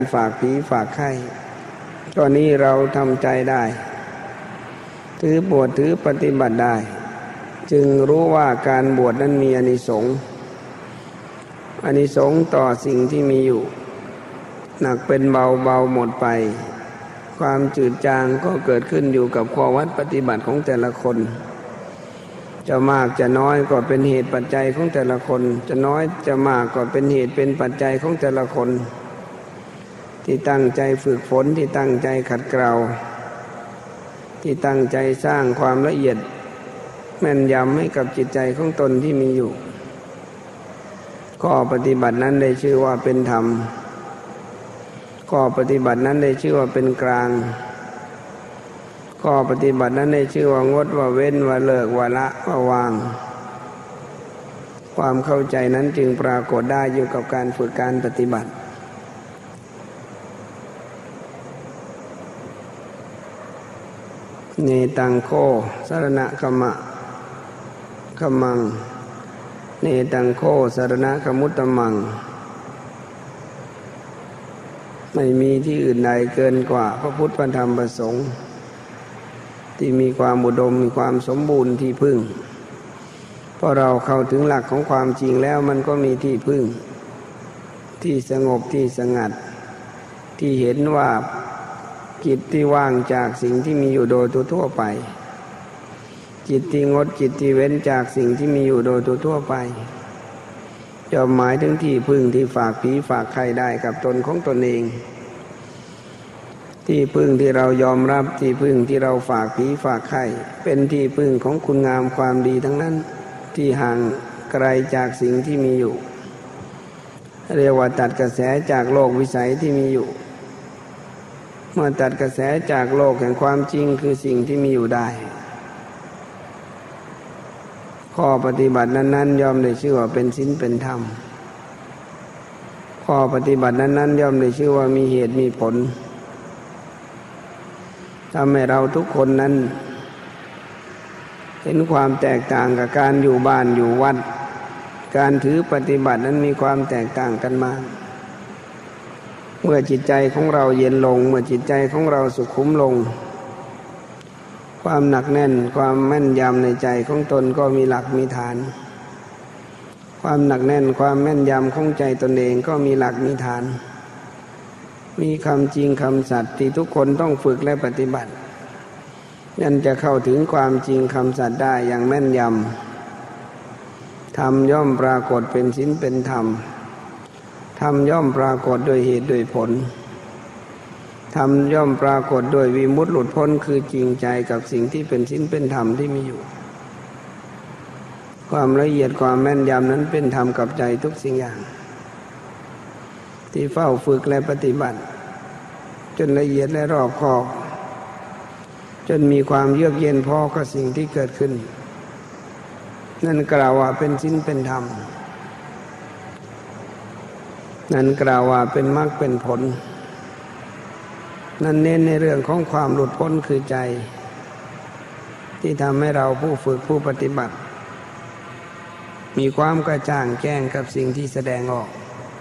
ฝากผีฝากไข้ตอนนี้เราทำใจได้ถือบวชถือปฏิบัติได้จึงรู้ว่าการบวชนั้นมีอานิสงส์ต่อสิ่งที่มีอยู่หนักเป็นเบาเบาหมดไปความจืดจางก็เกิดขึ้นอยู่กับข้อวัดปฏิบัติของแต่ละคนจะมากจะน้อยก็เป็นเหตุปัจจัยของแต่ละคนจะน้อยจะมากก็เป็นเหตุเป็นปัจจัยของแต่ละคนที่ตั้งใจฝึกฝนที่ตั้งใจขัดเกลาที่ตั้งใจสร้างความละเอียดแม่นยำให้กับจิตใจของตนที่มีอยู่ข้อปฏิบัตินั้นได้ชื่อว่าเป็นธรรมข้อปฏิบัตินั้นได้ชื่อว่าเป็นกลางข้อปฏิบัตินั้นได้ชื่อว่างดว่าเว้นว่าเลิกว่าละว่าวางความเข้าใจนั้นจึงปรากฏได้อยู่กับการฝึกการปฏิบัติเนตังโคสรณคัมมะคัมมังเนตังโคสรณคมุตตมังไม่มีที่อื่นใดเกินกว่าพระพุทธพระธรรมพระสงฆ์ที่มีความอุดมมีความสมบูรณ์ที่พึ่งเพราะเราเข้าถึงหลักของความจริงแล้วมันก็มีที่พึ่งที่สงบที่สงัดที่เห็นว่าจิตที่ว่างจากสิ่งที่มีอยู่โดยทั่วไปจิตที่งดจิตที่เว้นจากสิ่งที่มีอยู่โดยทั่วไปจะหมายถึงที่พึ่งที่ฝากผีฝากไข้ได้กับตนของตนเองที่พึ่งที่เรายอมรับที่พึ่งที่เราฝากผีฝากไข้เป็นที่พึ่งของคุณงามความดีทั้งนั้นที่ห่างไกลจากสิ่งที่มีอยู่เรียกว่าตัดกระแสจากโลกวิสัยที่มีอยู่เมื่อตัดกระแสจากโลกแห่งความจริงคือสิ่งที่มีอยู่ได้ข้อปฏิบัตินั้นๆย่อมได้ชื่อว่าเป็นศีลเป็นธรรมข้อปฏิบัตินั้นๆย่อมได้ชื่อว่ามีเหตุมีผลทำให้เราทุกคนนั้นเห็นความแตกต่างกับการอยู่บ้านอยู่วัดการถือปฏิบัตินั้นมีความแตกต่างกันมากเมื่อจิตใจของเราเย็นลงเมื่อจิตใจของเราสุขุมลงความหนักแน่นความแม่นยำในใจของตนก็มีหลักมีฐานความหนักแน่นความแม่นยำของใจตนเองก็มีหลักมีฐานมีคำจริงคำสัตย์ที่ทุกคนต้องฝึกและปฏิบัตินั่นจะเข้าถึงความจริงคำสัตย์ได้อย่างแม่นยำธรรมย่อมปรากฏเป็นศีลเป็นธรรมธรรมย่อมปรากฏโดยเหตุโดยผลธรรมย่อมปรากฏโดยวิมุตติหลุดพ้นคือจริงใจกับสิ่งที่เป็นศีลเป็นธรรมที่มีอยู่ความละเอียดความแม่นยำนั้นเป็นธรรมกับใจทุกสิ่งอย่างที่เฝ้าฝึกและปฏิบัติจนละเอียดและรอบคอบจนมีความเยือกเย็นพอกับสิ่งที่เกิดขึ้นนั่นกล่าวว่าเป็นศีลเป็นธรรมนั่นกล่าวว่าเป็นมรรคเป็นผลนั่นเน้นในเรื่องของความหลุดพ้นคือใจที่ทำให้เราผู้ฝึกผู้ปฏิบัติมีความกระจ่างแจ้งกับสิ่งที่แสดงออก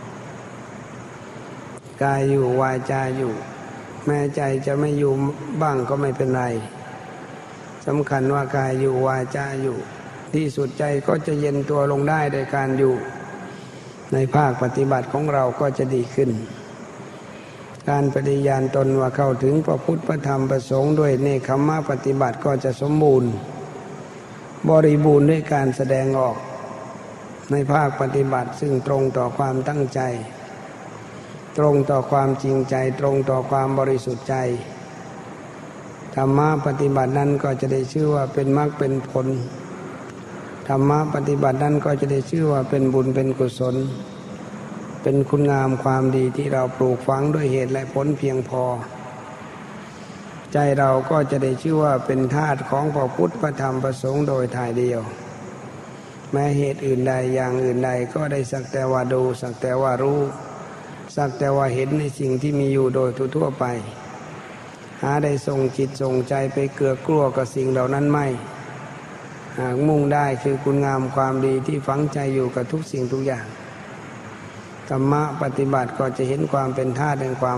กายอยู่วาจาอยู่แม้ใจจะไม่อยู่บ้างก็ไม่เป็นไรสำคัญว่ากายอยู่วาจาอยู่ที่สุดใจก็จะเย็นตัวลงได้โดยการอยู่ในภาคปฏิบัติของเราก็จะดีขึ้นการปฏิญาณตนว่าเข้าถึงพระพุทธพระธรรมพระสงฆ์ด้วยเนกขัมมะปฏิบัติก็จะสมบูรณ์บริบูรณ์ด้วยการแสดงออกในภาคปฏิบัติซึ่งตรงต่อความตั้งใจตรงต่อความจริงใจตรงต่อความบริสุทธิ์ใจธรรมะปฏิบัตินั้นก็จะได้ชื่อว่าเป็นมรรคเป็นผลธรรมะปฏิบัตินั้นก็จะได้ชื่อว่าเป็นบุญเป็นกุศลเป็นคุณงามความดีที่เราปลูกฝังด้วยเหตุและผลเพียงพอใจเราก็จะได้ชื่อว่าเป็นธาตุของพระพุทธพระธรรมพระสงฆ์โดยถ่ายเดียวแม้เหตุอื่นใดอย่างอื่นใดก็ได้สักแต่ว่าดูสักแต่ว่ารู้สักแต่ว่าเห็นในสิ่งที่มีอยู่โดยทั่วไปหาได้ส่งจิตส่งใจไปเกลือกลัวกับสิ่งเหล่านั้นไม่หากมุ่งได้คือคุณงามความดีที่ฝังใจอยู่กับทุกสิ่งทุกอย่างธรรมะปฏิบัติก็จะเห็นความเป็นธาตุแห่งความ